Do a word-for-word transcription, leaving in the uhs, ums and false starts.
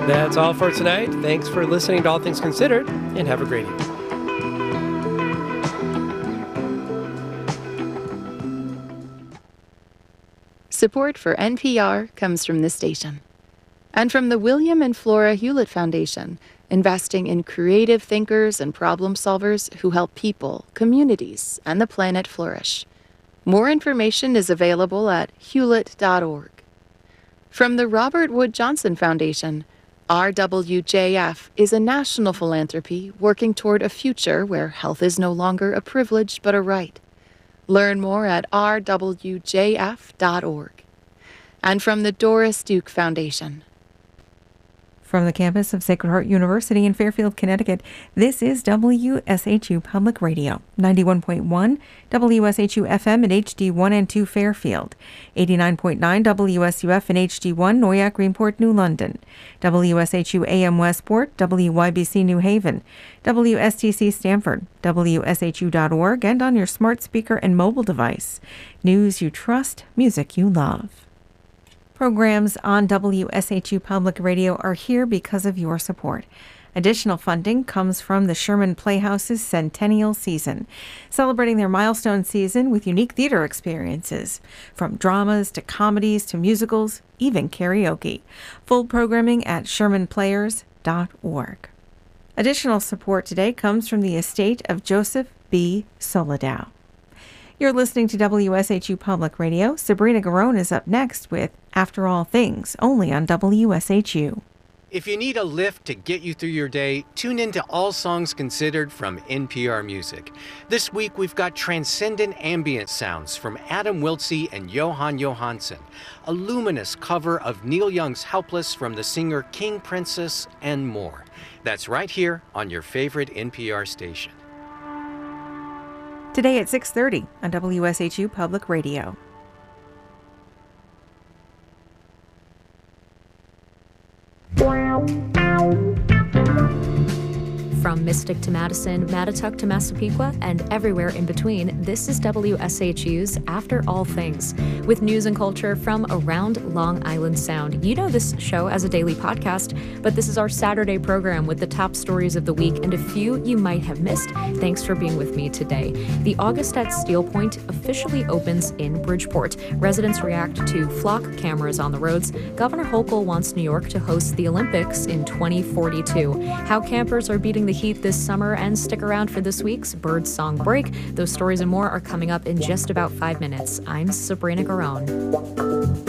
That's all for tonight. Thanks for listening to All Things Considered, and have a great evening. Support for N P R comes from this station and from the William and Flora Hewlett Foundation, investing in creative thinkers and problem solvers who help people, communities, and the planet flourish. More information is available at hewlett dot org. From the Robert Wood Johnson Foundation, R W J F is a national philanthropy working toward a future where health is no longer a privilege but a right. Learn more at r w j f dot org. And from the Doris Duke Foundation. From the campus of Sacred Heart University in Fairfield, Connecticut, this is W S H U Public Radio, ninety-one point one W S H U F M at H D one and two Fairfield, eighty-nine point nine W S U F and H D one Noyak, Greenport, New London, W S H U A M Westport, W Y B C New Haven, W S T C Stamford, W S H U dot org, and on your smart speaker and mobile device. News you trust, music you love. Programs on W S H U Public Radio are here because of your support. Additional funding comes from the Sherman Playhouse's Centennial Season, celebrating their milestone season with unique theater experiences, from dramas to comedies to musicals, even karaoke. Full programming at sherman players dot org. Additional support today comes from the estate of Joseph B. Solidow. You're listening to W S H U Public Radio. Sabrina Garone is up next with After All Things, only on W S H U. If you need a lift to get you through your day, tune in to All Songs Considered from N P R Music. This week we've got transcendent ambient sounds from Adam Wiltsey and Johan Johansson, a luminous cover of Neil Young's Helpless from the singer King Princess, and more. That's right here on your favorite N P R station. Today at six thirty on W S H U Public Radio. From Mystic to Madison, Mattituck to Massapequa, and everywhere in between, this is W S H U's After All Things, with news and culture from around Long Island Sound. You know this show as a daily podcast, but this is our Saturday program with the top stories of the week and a few you might have missed. Thanks for being with me today. The August at Steel Point officially opens in Bridgeport. Residents react to flock cameras on the roads. Governor Hochul wants New York to host the Olympics in twenty forty-two. How campers are beating the heat this summer, and stick around for this week's Bird Song Break. Those stories and more are coming up in just about five minutes. I'm Sabrina Garone.